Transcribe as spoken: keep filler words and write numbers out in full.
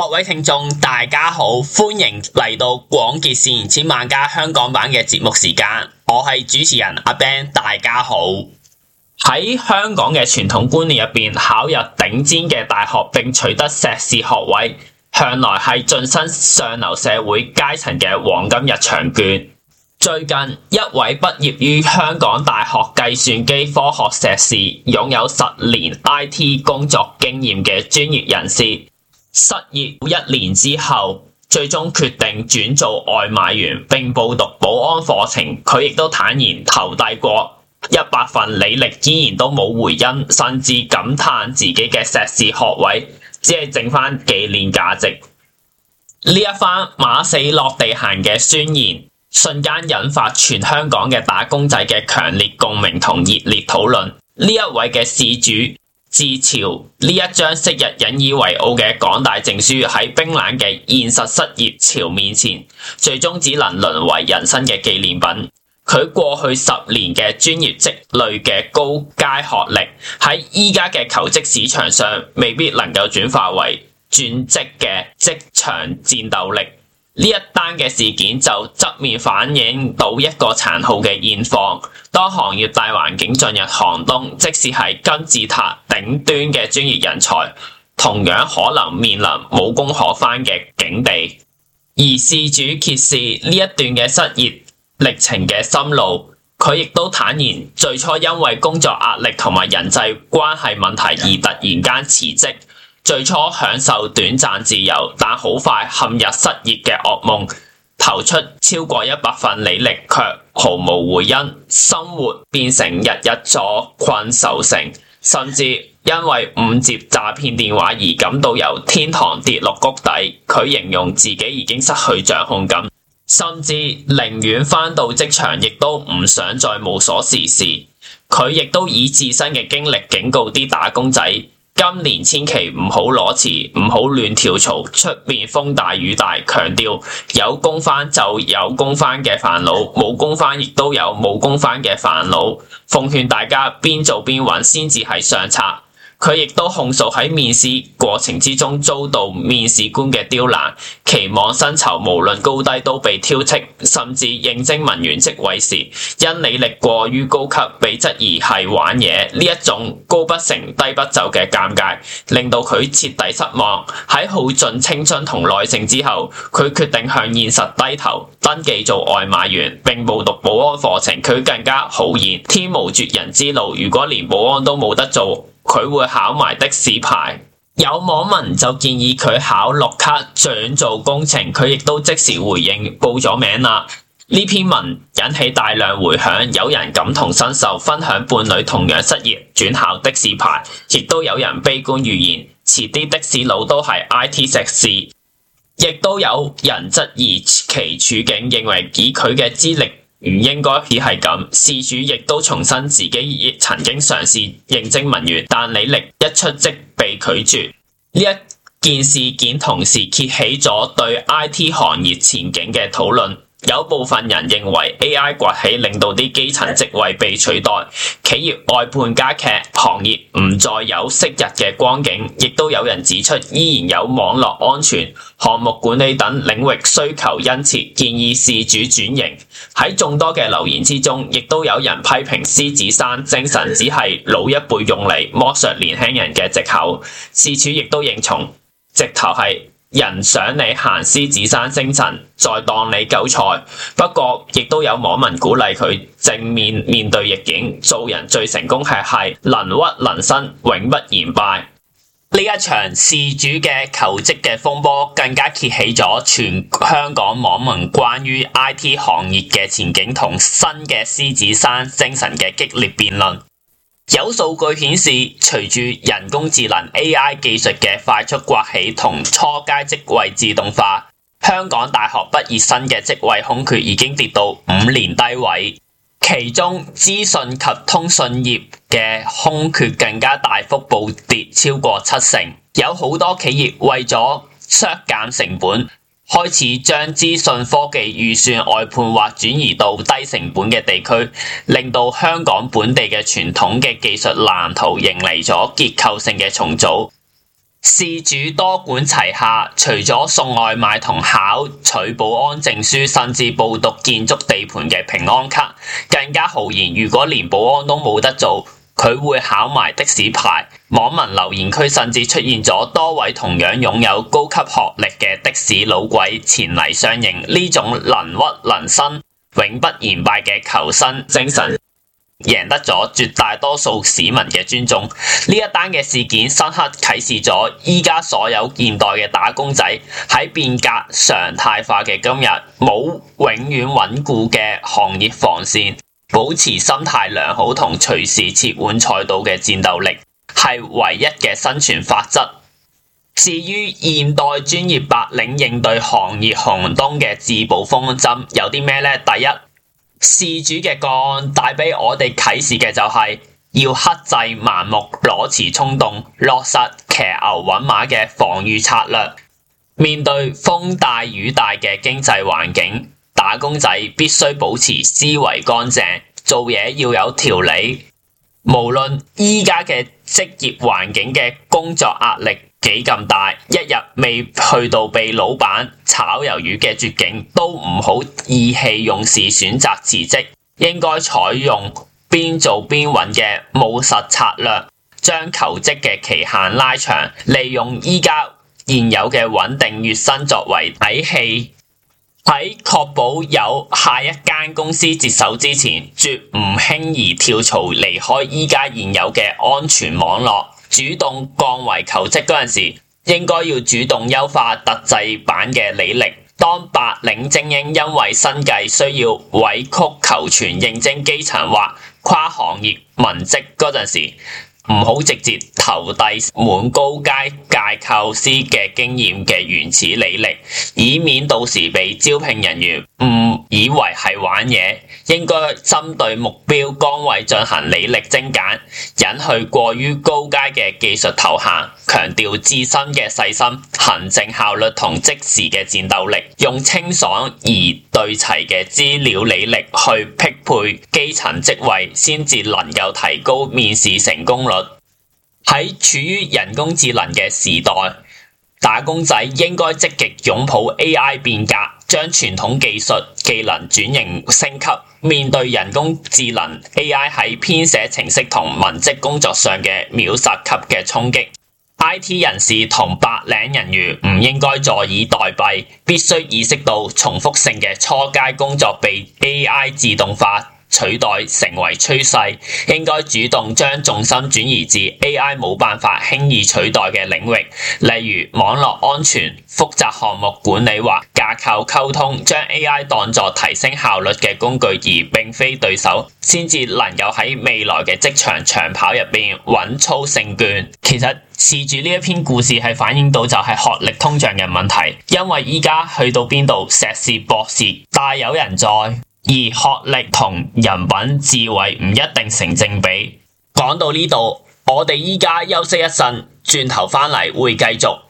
各位聽眾大家好，歡迎嚟到廣結善言千萬家香港版嘅節目時間，我係主持人阿 Ben， 大家好。喺香港嘅傳統觀念入邊，考入頂尖嘅大學並取得碩士學位，向來係晉身上流社會階層嘅黃金入場券。最近一位畢業於香港大學計算機科學碩士，擁有十年 I T 工作經驗嘅專業人士，失業一年之後，最終決定轉做外賣員並報讀保安課程。佢亦都坦言投遞過一百份履歷，依然都冇回音，甚至感嘆自己嘅碩士學位只係剩翻紀念價值。呢一番馬死落地行嘅宣言，瞬間引發全香港嘅打工仔嘅強烈共鳴同熱烈討論。呢一位嘅事主自嘲呢一張昔日引以為傲嘅港大證書喺冰冷嘅現實失業潮面前，最終只能淪為人生嘅紀念品。佢過去十年嘅專業積累嘅高階學歷，喺依家嘅求職市場上未必能夠轉化為轉職嘅職場戰鬥力。呢一單嘅事件就側面反映到一個殘酷嘅現況，當行業大環境進入寒冬，即使係金字塔頂端嘅專業人才，同樣可能面臨無功可返嘅境地。而事主揭示呢一段嘅失業歷程嘅心路，佢亦都坦言最初因為工作壓力同埋人際關係問題而突然間辭職。最初享受短暫自由，但好快陷入失業嘅噩夢，投出超過一百份履歷卻毫無回音，生活變成日日坐困愁城，甚至因為誤接詐騙電話而感到由天堂跌落谷底。佢形容自己已經失去掌控感，甚至寧願返到職場，亦都唔想再無所事事。佢亦都以自身嘅經歷警告啲打工仔，今年千祈唔好裸辭，唔好亂跳槽，出面風大雨大，強調有工返就有工返嘅煩惱，冇工返亦都有冇工返嘅煩惱。奉勸大家邊做邊揾先至係上策。佢亦都控訴喺面試過程之中遭到面試官嘅刁難，期望薪酬無論高低都被挑剔，甚至應徵文員職位時，因履歷過於高級被質疑係玩嘢。呢一種高不成低不就嘅尷尬，令到佢徹底失望。喺耗盡青春同耐性之後，佢決定向現實低頭，登記做外賣員並報讀保安課程。佢更加豪言天無絕人之路，如果連保安都冇得做，佢會考埋的士牌。有網民就建議佢考綠卡轉做工程，佢亦都即時回應報咗名啦。呢篇文引起大量回響，有人感同身受，分享伴侶同樣失業轉考的士牌，亦都有人悲觀預言遲啲的士佬都係 I T 碩士，亦都有人質疑其處境，認為以佢嘅資歷唔應該只係咁。事主亦都重申自己亦曾經嘗試應徵文員，但履歷一出即被拒絕。呢一件事件同時揭起咗對 I T 行業前景嘅討論。有部分人認為 A I 崛起令到啲基層職位被取代，企業外判加劇，行業唔再有昔日嘅光景。亦都有人指出，依然有網絡安全、項目管理等領域需求殷切，建議事主轉型。喺眾多嘅留言之中，亦都有人批評獅子山精神只係老一輩用嚟剝削年輕人嘅藉口。事主亦都認同，直頭係人想你行獅子山精神，再當你韭菜。不過亦都有網民鼓勵佢正面面對逆境，做人最成功係係能屈能伸，永不言敗。呢一場事主嘅求職嘅風波，更加揭起咗全香港網民關於 I T 行業嘅前景同新嘅獅子山精神嘅激烈辯論。有數據顯示，隨住人工智能 A I 技術嘅快速崛起同初階職位自動化，香港大學畢業生嘅職位空缺已經跌到五年低位，其中資訊及通訊業嘅空缺更加大幅暴跌超過七成。有好多企業為咗削減成本，開始將資訊科技預算外判或轉移到低成本嘅地區，令到香港本地嘅傳統嘅技術藍圖迎嚟咗結構性嘅重組。 事主多管齊下，除咗送外賣同考取保安證書，甚至報讀建築地盤嘅平安卡，更加豪言如果連保安都冇得做，佢會考埋的士牌。網民留言區甚至出現咗多位同樣擁有高級學歷嘅的，的士老鬼前嚟相迎，呢種能屈能伸、永不言敗嘅求生精神，贏得咗絕大多數市民嘅尊重。呢一單嘅事件深刻啟示咗依家所有現代嘅打工仔喺變革常態化嘅今日，冇永遠穩固嘅行業防線，保持心態良好同隨時切換賽道嘅戰鬥力係唯一嘅生存法則。至於現代專業白領應對行業寒冬嘅自保方針有啲咩呢？第一，事主嘅個案帶俾我哋啟示嘅就係要克制盲目裸辭衝動，落實騎牛揾馬嘅防禦策略。面對風大雨大嘅經濟環境，打工仔必須保持思維乾淨，做嘢要有條理。無論依家嘅職業環境嘅工作壓力幾咁大，一日未去到被老闆炒魷魚嘅絕境，都唔好意氣用事選擇辭職，應該採用邊做邊揾嘅務實策略，將求職嘅期限拉長，利用依家現有嘅穩定月薪作為底氣。喺確保有下一間公司接手之前，絕唔輕易跳槽離開依家現有嘅安全網絡。主動降為求職嗰陣時，應該要主動優化特製版嘅履歷。當白領精英因為生計需要委曲求全應徵基層或跨行業文職嗰陣時，唔好直接投遞滿高階架構師嘅經驗嘅原始履歷，以免到時被招聘人員誤以為係玩嘢。應該針對目標崗位進行履歷精簡，隱去過於高階嘅技術頭銜，強調自身嘅細心、行政效率同即時嘅戰鬥力，用清爽而對齊嘅資料履歷去匹配基層職位，先至能夠提高面試成功率。喺處於人工智能嘅時代，打工仔應該積極擁抱 A I 變革，將傳統技術技能轉型升級。面對人工智能 A I 喺編寫程式同文職工作上嘅秒殺級嘅衝擊， I T 人士同白領人員唔應該坐以待斃，必須意識到重複性嘅初階工作被 A I 自動化取代成為趨勢，應該主動將重心轉移至 A I 冇辦法輕易取代嘅領域，例如網絡安全、複雜項目管理或架構溝通，將 A I 當作提升效率嘅工具而並非對手，先至能夠喺未來嘅職場長跑入邊穩操勝券。其實事主呢一篇故事係反映到就係學歷通脹嘅問題，因為依家去到邊度碩士博士大有人在，而學歷同人品智慧唔一定成正比。講到呢度，我哋依家休息一陣，轉頭返嚟會繼續。